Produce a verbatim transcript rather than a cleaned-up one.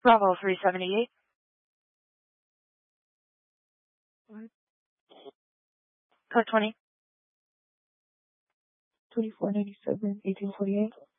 Bravo three seventy-eight. Code twenty. twenty-four ninety-seven, eighteen forty-eight.